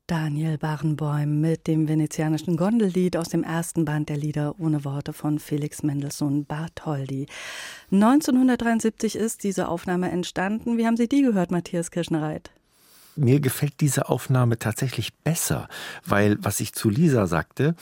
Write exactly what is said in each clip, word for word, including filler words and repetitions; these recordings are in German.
Daniel Barenboim mit dem venezianischen Gondellied aus dem ersten Band der Lieder ohne Worte von Felix Mendelssohn Bartholdy. neunzehnhundertdreiundsiebzig ist diese Aufnahme entstanden. Wie haben Sie die gehört, Matthias Kirschnereit? Mir gefällt diese Aufnahme tatsächlich besser, weil, was ich zu Lisa sagte,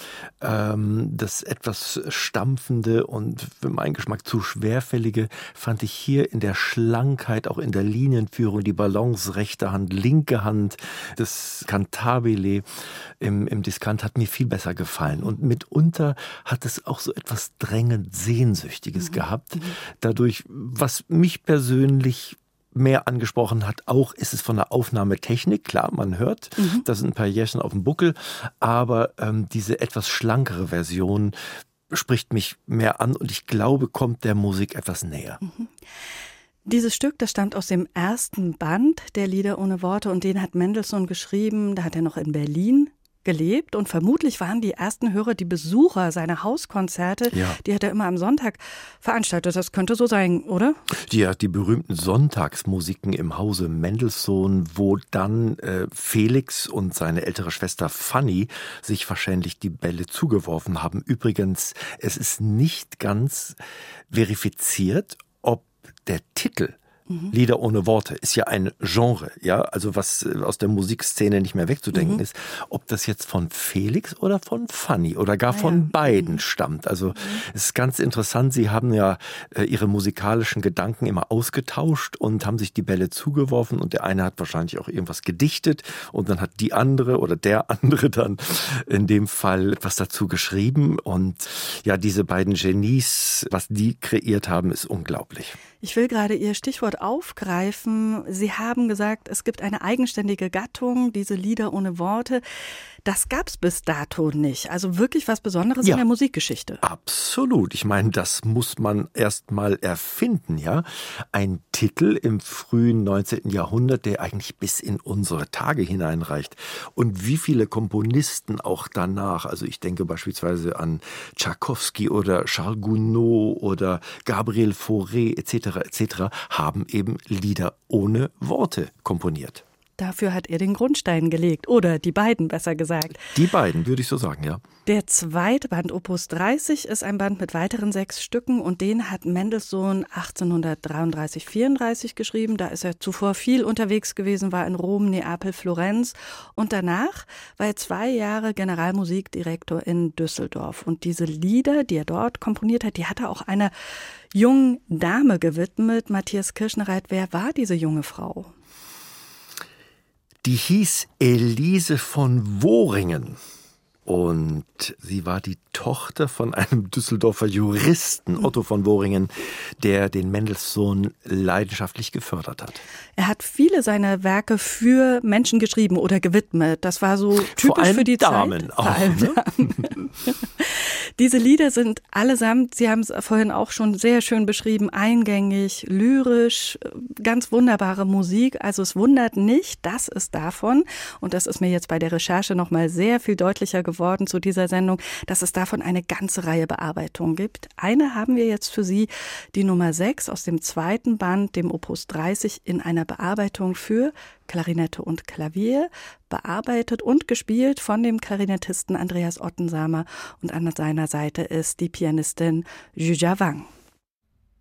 ähm, das etwas stampfende und für meinen Geschmack zu schwerfällige fand ich hier in der Schlankheit, auch in der Linienführung, die Balance, rechte Hand, linke Hand, das Cantabile im, im Diskant hat mir viel besser gefallen. Und mitunter hat es auch so etwas drängend Sehnsüchtiges mhm. gehabt. Dadurch, was mich persönlich mehr angesprochen hat, auch ist es von der Aufnahmetechnik, klar, man hört, mhm. da sind ein paar Jährchen auf dem Buckel, aber ähm, diese etwas schlankere Version spricht mich mehr an und ich glaube, kommt der Musik etwas näher. Mhm. Dieses Stück, das stammt aus dem ersten Band der Lieder ohne Worte und den hat Mendelssohn geschrieben, da hat er noch in Berlin gelebt und vermutlich waren die ersten Hörer die Besucher seiner Hauskonzerte, ja. die hat er immer am Sonntag veranstaltet. Das könnte so sein, oder? Ja, die berühmten Sonntagsmusiken im Hause Mendelssohn, wo dann äh, Felix und seine ältere Schwester Fanny sich wahrscheinlich die Bälle zugeworfen haben. Übrigens, es ist nicht ganz verifiziert, ob der Titel Mhm. Lieder ohne Worte ist ja ein Genre, ja, also was aus der Musikszene nicht mehr wegzudenken mhm. ist. Ob das jetzt von Felix oder von Fanny oder gar ah, von ja. beiden mhm. stammt. Also mhm. es ist ganz interessant. Sie haben ja äh, ihre musikalischen Gedanken immer ausgetauscht und haben sich die Bälle zugeworfen und der eine hat wahrscheinlich auch irgendwas gedichtet und dann hat die andere oder der andere dann in dem Fall etwas dazu geschrieben und ja, diese beiden Genies, was die kreiert haben, ist unglaublich. Ich will gerade Ihr Stichwort aufgreifen. Sie haben gesagt, es gibt eine eigenständige Gattung, diese Lieder ohne Worte. Das gab es bis dato nicht. Also wirklich was Besonderes ja, in der Musikgeschichte. Absolut. Ich meine, das muss man erst mal erfinden, ja. Ein Titel im frühen neunzehnten Jahrhundert, der eigentlich bis in unsere Tage hineinreicht. Und wie viele Komponisten auch danach, also ich denke beispielsweise an Tschaikowski oder Charles Gounod oder Gabriel Fauré et cetera et cetera, haben eben Lieder ohne Worte komponiert. Dafür hat er den Grundstein gelegt. Oder die beiden, besser gesagt. Die beiden, würde ich so sagen, ja. Der zweite Band, Opus dreißig, ist ein Band mit weiteren sechs Stücken. Und den hat Mendelssohn achtzehnhundertdreiunddreißig vierunddreißig geschrieben. Da ist er zuvor viel unterwegs gewesen, war in Rom, Neapel, Florenz. Und danach war er zwei Jahre Generalmusikdirektor in Düsseldorf. Und diese Lieder, die er dort komponiert hat, die hat er auch einer jungen Dame gewidmet. Matthias Kirschnereit, wer war diese junge Frau? Die hieß Elise von Woringen und sie war die Tochter von einem Düsseldorfer Juristen, Otto von Woringen, der den Mendelssohn leidenschaftlich gefördert hat. Er hat viele seiner Werke für Menschen geschrieben oder gewidmet. Das war so typisch Vor allem für die Damen Zeit. Auch, Vor allem ne? Damen. Diese Lieder sind allesamt, Sie haben es vorhin auch schon sehr schön beschrieben, eingängig, lyrisch, ganz wunderbare Musik. Also es wundert nicht, dass es davon, und das ist mir jetzt bei der Recherche noch mal sehr viel deutlicher geworden zu dieser Sendung, dass es davon eine ganze Reihe Bearbeitungen gibt. Eine haben wir jetzt für Sie, die Nummer sechs aus dem zweiten Band, dem Opus dreißig, in einer Bearbeitung für Klarinette und Klavier, bearbeitet und gespielt von dem Klarinettisten Andreas Ottensamer und an seiner Seite ist die Pianistin Zhu Jiawang.